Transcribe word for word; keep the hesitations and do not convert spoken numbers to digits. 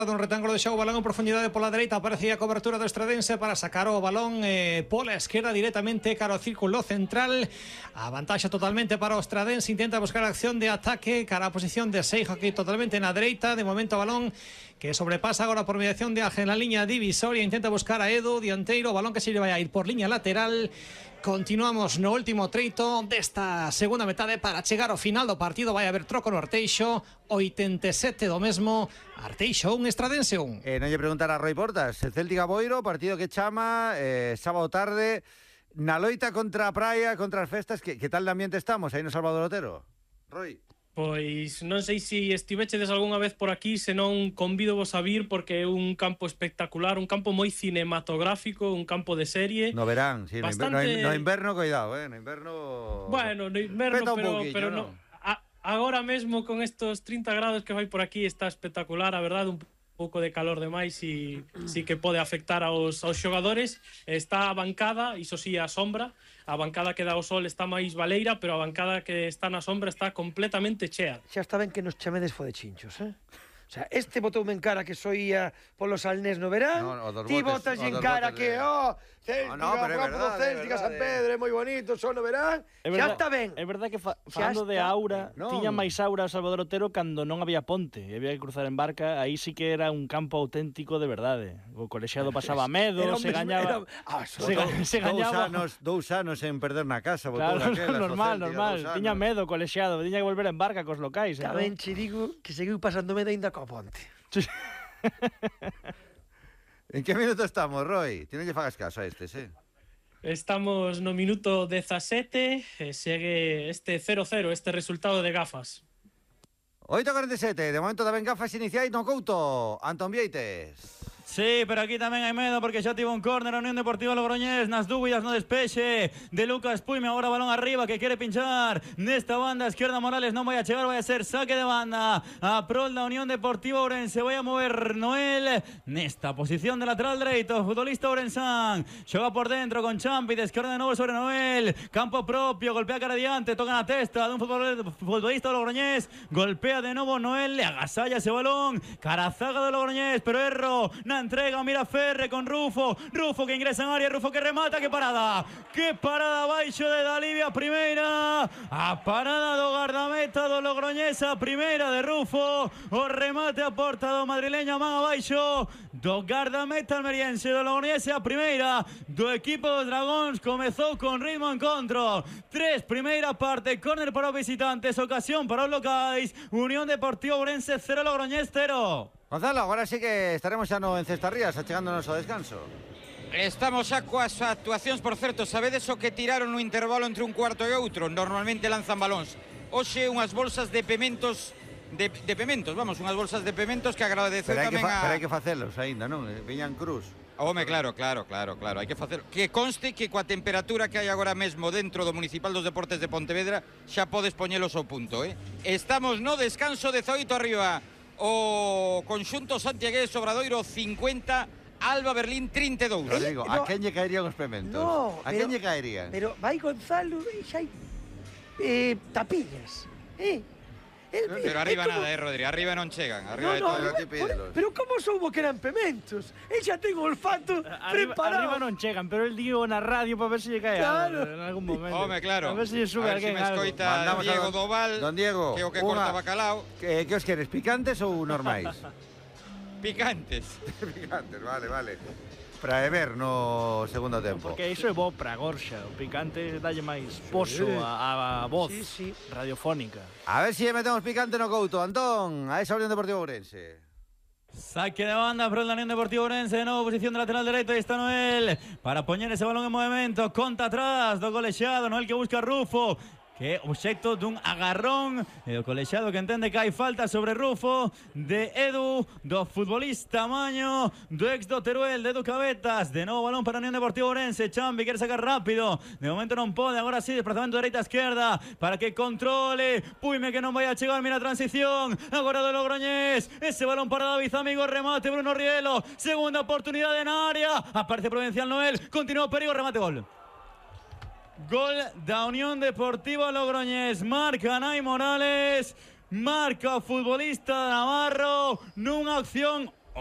Un retángulo de xogo, balón en profundidade pola dereita, aparecía a cobertura do Estredense para sacar o balón eh, pola esquerda directamente cara ao círculo central. A vantaxe totalmente para o Estredense, intenta buscar a acción de ataque cara a posición de Seijo aquí totalmente na dereita. De momento balón que sobrepasa agora por mediación de Ángel na liña divisoria, intenta buscar a Edu, dianteiro, balón que se lle vai a ir por liña lateral. Continuamos no último treito desta segunda metade para chegar ao final do partido. Vai haber troco no Arteixo, oitenta e sete do mesmo. Arteixo un, Estredense un. Eh, non lle preguntar a Roi Portas, el Celtic Boiro, partido que chama eh, sábado tarde, na loita contra a praia, contra as festas. Que, que tal de ambiente estamos aí no Salvador Otero? Roi? Pois non sei se estivechedes algunha vez por aquí, senón convido vos a vir porque é un campo espectacular, un campo moi cinematográfico, un campo de serie. No verán, sí, bastante... no, no inverno, cuidado, eh, no inverno... Bueno, no inverno, pero, poquillo, pero no. no. A, agora mesmo con estos trinta grados que vai por aquí está espectacular, a verdade, un pouco de calor demais e si que pode afectar aos, aos xogadores. Está a bancada, iso sí, a sombra. A bancada que dá o sol está máis baleira, pero a bancada que está na sombra está completamente chea. Xa está ben que nos chamedes fode chinchos, eh? O sea, este botoume en cara que soía polos Alnés no verán, no, no, ti botas en cara que, oh, Céltica, no, no, campo do Céltica, San Pedro, é moi bonito, só no verán, xa está ben. É verdade que fa, falando de aura, no. tiña máis aura Salvador Otero cando non había ponte, e había que cruzar en barca, aí sí que era un campo auténtico de verdade. O colexiado pasaba medo, era se gañaba... Era, ah, se, se, se gañaba... Dous anos, dous anos en perder na casa. Claro, aquelas, normal, normal. Tiña medo o colexiado, tiña que volver en barca cos locais. Tamén che digo que seguiu pasando medo ainda co ponte. En que minuto estamos, Roy? Ti non lle fagas caso a estes, eh? Estamos no minuto dezasete e segue este cero cero, este resultado de gafas. oito cuarenta e sete, de momento da ben gafas iniciais no Couto. Antón Vieites. Sí, pero aquí tamén hai medo porque xa tivo un córner a Unión Deportiva Logroñés nas dúbidas no despexe de Lucas Puime. Agora balón arriba que quere pinchar nesta banda esquerda. Morales non vai a chegar, vai a ser saque de banda a prol da Unión Deportiva Ourense. Vai a mover Noel nesta posición de lateral dereito, futbolista ourensán. Xoga por dentro con Champi, descarga de novo sobre Noel, campo propio, golpea cara adiante, toca na testa dun futbolista Logroñés, golpea de novo Noel, le agasalla ese balón, cara a zaga de Logroñés, pero erro na entrega, mira Ferre con Rufo, Rufo que ingresa en área, Rufo que remata, que parada, que parada baixo de Dalibia, primeira, a parada do guardameta do Logroñés, a primeira de Rufo, o remate a porta do madrileño, man abaixo do guardameta almeriense do Logroñés, a primeira do equipo dos Dragóns, comezou con ritmo encontro, tres, primeira parte, córner para os visitantes, ocasión para os locais, Unión Deportiva Ourense cero, Logroñés cero. Gonzalo, agora sí que estaremos xa no Encestarrías, achegándonos ao descanso. Estamos xa coas actuacións, por certo, sabedes o que tiraron no intervalo entre un cuarto e outro? Normalmente lanzan balóns. Hoxe unhas bolsas de pementos, de, de pementos, vamos, unhas bolsas de pementos que agradeceu tamén a... Pero hai que facelos aínda, non? Viñan cruz. Home, claro, claro, claro, claro, hai que facer. Que conste que coa temperatura que hai agora mesmo dentro do Municipal dos Deportes de Pontevedra xa podes poñelos ao punto, eh? Estamos no descanso, dezoito arriba. O conxunto santiagués, Obradoiro cincuenta, Alba Berlín trinta e dous. Rodrigo, a quen lle caerían os pementos? No, a quen lle caerían? Pero vai Gonzalo e xa hai eh, tapillas, eh? El, pero arriba como... nada, eh, Rodri, arriba non chegan. Arriba no, de no, todo. Pero, pero como soubo que eran pementos? El xa ten o olfato arriba, preparado. Arriba non chegan, pero el digo na radio para ver se lle cae claro. algo en algún momento. Home, claro. A ver se lle sube a ver alguén si me escoita Mandamos Diego don, Doval, don Diego, que o que unha, corta bacalao. Que, que os queres, picantes ou normais? Picantes. Picantes, vale, vale. Para ver no segundo tempo. Porque iso é bo para Gorxa, o picante dalle máis pozo sí. a, a voz sí, sí. radiofónica. A ver se si metemos picante no Couto, Antón, a esa Unión Deportiva Ourense. Saque de banda para la Unión Deportiva Ourense, de nuevo posición de lateral dereito, aí está Noel para poñer ese balón en movimento, conta atrás do colexiado, Noel que busca a Rufo, que é obxecto dun agarrón e o colexiado que entende que hai falta sobre Rufo de Edu, do futbolista Maño, do ex do Teruel, de Edu Cabetas. De novo balón para a Unión Deportiva Ourense, Chambi quere sacar rápido, de momento non pode, agora sí, desplazamento dereita a esquerda para que controle Puime, que non vai a chegar, mira a transición agora do Logroñés, ese balón para David Amigo, remate Bruno Rielo, segunda oportunidade na área, aparece Provincial Noel, continúa o perigo, remate, gol. Gol da Unión Deportiva Logroñés, marca Nai Morales, marca o futbolista Navarro nunha acción